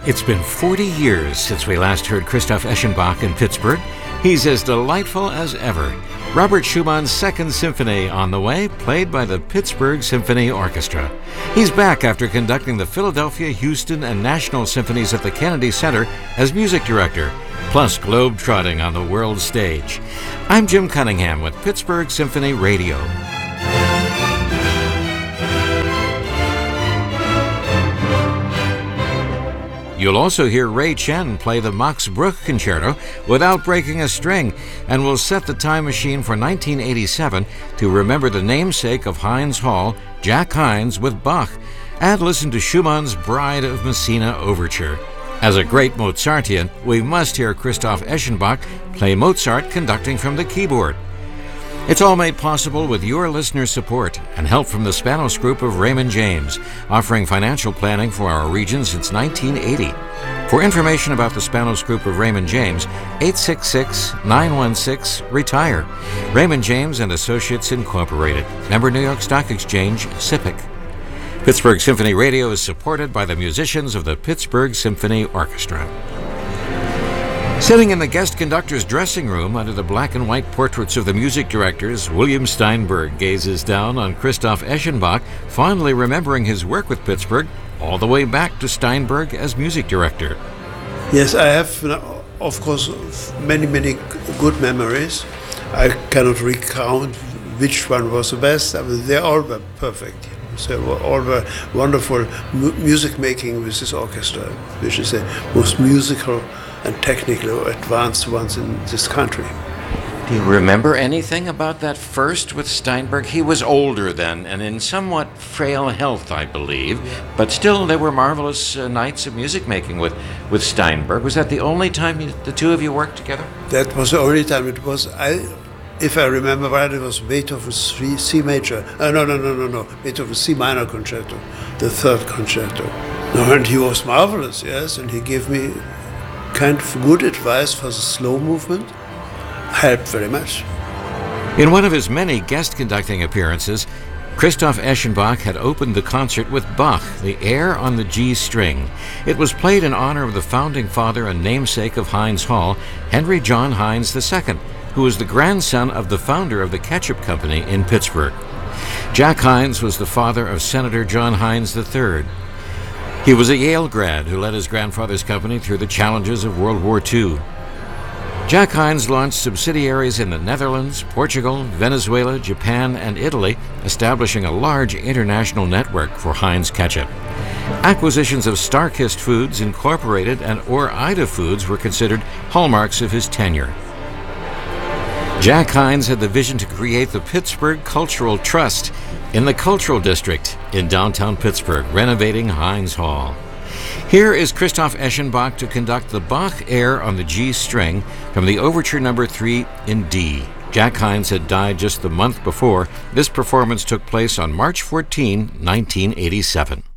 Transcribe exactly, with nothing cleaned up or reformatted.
It's been forty years since we last heard Christoph Eschenbach in Pittsburgh. He's as delightful as ever. Robert Schumann's Second Symphony on the way, played by the Pittsburgh Symphony Orchestra. He's back after conducting the Philadelphia, Houston, and National Symphonies at the Kennedy Center as music director, plus globe-trotting on the world stage. I'm Jim Cunningham with Pittsburgh Symphony Radio. You'll also hear Ray Chen play the Max Bruch Concerto without breaking a string, and we'll set the time machine for nineteen eighty-seven to remember the namesake of Heinz Hall, Jack Hines, with Bach, and listen to Schumann's Bride of Messina Overture. As a great Mozartian, we must hear Christoph Eschenbach play Mozart conducting from the keyboard. It's all made possible with your listener support and help from the Spanos Group of Raymond James, offering financial planning for our region since nineteen eighty. For information about the Spanos Group of Raymond James, eight six six, nine one six, RETIRE. Raymond James and Associates Incorporated. Member New York Stock Exchange, SIPC. Pittsburgh Symphony Radio is supported by the musicians of the Pittsburgh Symphony Orchestra. Sitting in the guest conductor's dressing room under the black and white portraits of the music directors, William Steinberg gazes down on Christoph Eschenbach, fondly remembering his work with Pittsburgh all the way back to Steinberg as music director. Yes, I have, of course, many, many good memories. I cannot recount which one was the best. I mean, they all were perfect. So all were wonderful mu- music making with this orchestra, which is the most musical and technically advanced ones in this country. Do you remember anything about that first with Steinberg? He was older then and in somewhat frail health, I believe, but still there were marvelous uh, nights of music making with, with Steinberg. Was that the only time you, the two of you worked together? That was the only time. It was, I, if I remember right, it was Beethoven's C major. Uh, no, no, no, no, no. Beethoven's C minor concerto, the third concerto. No, and he was marvelous, yes, and he gave me kind of good advice for the slow movement. Helped very much. In one of his many guest conducting appearances, Christoph Eschenbach had opened the concert with Bach, the Air on the G string. It was played in honor of the founding father and namesake of Heinz Hall, Henry John Heinz the Second, who was the grandson of the founder of the Ketchup Company in Pittsburgh. Jack Hines was the father of Senator John Hines the Third. He was a Yale grad who led his grandfather's company through the challenges of World War Two. Jack Hines launched subsidiaries in the Netherlands, Portugal, Venezuela, Japan, and Italy, establishing a large international network for Heinz Ketchup. Acquisitions of Starkist Foods Incorporated and Ore-Ida Foods were considered hallmarks of his tenure. Jack Hines had the vision to create the Pittsburgh Cultural Trust in the Cultural District in downtown Pittsburgh, renovating Heinz Hall. Here is Christoph Eschenbach to conduct the Bach Air on the G string from the Overture Number three in D. Jack Hines had died just the month before. This performance took place on March fourteenth, nineteen eighty-seven.